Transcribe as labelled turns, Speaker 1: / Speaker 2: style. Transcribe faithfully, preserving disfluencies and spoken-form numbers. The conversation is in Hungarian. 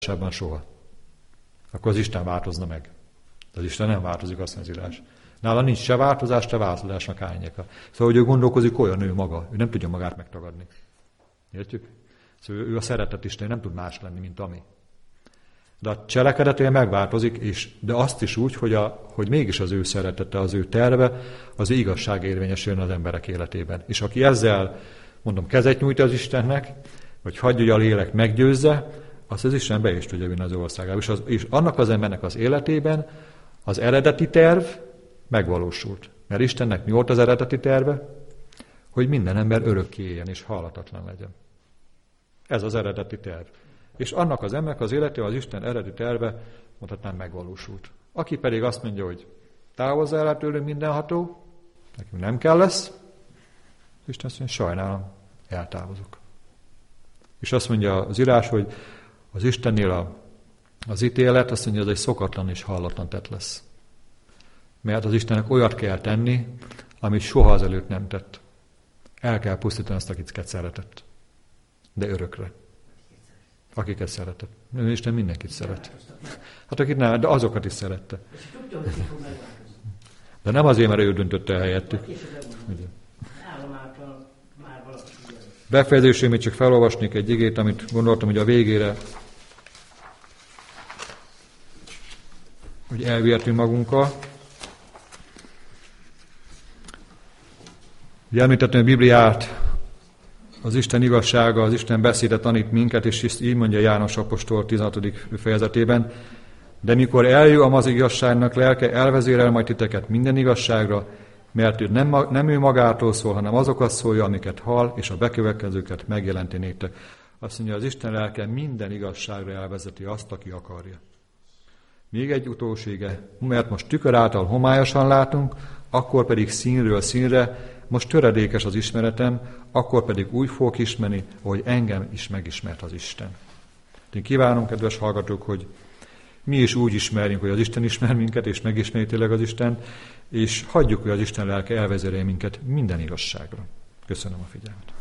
Speaker 1: Sebben soha. Akkor az Isten változna meg. De az Isten nem változik, azt mondja az írás. Nála nincs se változás, se változásnak árnyéka. Szóval, hogy ő gondolkozik, olyan ő maga. Ő nem tudja magát megtagadni. Értjük? Szóval ő a szeretet Isten, nem tud más lenni, mint ami. De a cselekedetél megváltozik, és, de azt is úgy, hogy, a, hogy mégis az ő szeretete, az ő terve, az ő igazság érvényesüljön az emberek életében. És aki ezzel, mondom, kezet nyújt az Istennek, vagy hagyja, hogy a lélek meggyőzze, azt az Isten be is tudja vinni az országába. És, az, és annak az embernek az életében az eredeti terv megvalósult. Mert Istennek mi volt az eredeti terve? Hogy minden ember örökké éljen és halhatatlan legyen. Ez az eredeti terv. És annak az embernek az életében az Isten eredeti terve, mondhatnám, megvalósult. Aki pedig azt mondja, hogy távozz el tőlünk mindenható, nekünk nem kell lesz, Isten azt mondja, sajnálom, eltávozok. És azt mondja az írás, hogy az Istennél a, az ítélet, azt mondja, az egy szokatlan és hallatlan tett lesz. Mert az Istennek olyat kell tenni, amit soha azelőtt nem tett. El kell pusztítani azt, akiket szeretett. De örökre. Akiket szeretett. Isten mindenkit szeret. Hát akit nem, de azokat is szerette. De nem azért, mert ő döntötte el helyettük. Befejezésül még csak felolvasnék egy igét, amit gondoltam, hogy a végére hogy elvihetünk magunkkal. Ugye említettem a Bibliát, az Isten igazsága, az Isten beszéde tanít minket, és így mondja János apostol tizenhatodik fejezetében, de mikor eljön az igazságnak lelke, elvezérel majd titeket minden igazságra, mert ő nem, nem ő magától szól, hanem azokat szólja, amiket hall, és a bekövetkezőket megjelenti néktek. Azt mondja, az Isten lelke minden igazságra elvezeti azt, aki akarja. Még egy utolsége, mert most tükör által homályosan látunk, akkor pedig színről színre, most töredékes az ismeretem, akkor pedig úgy fogok ismerni, ahogy engem is megismert az Isten. Én kívánom, kedves hallgatók, hogy mi is úgy ismerjünk, hogy az Isten ismer minket, és megismeri tényleg az Isten, és hagyjuk, hogy az Isten lelke elvezérelje minket minden igazságra. Köszönöm a figyelmet.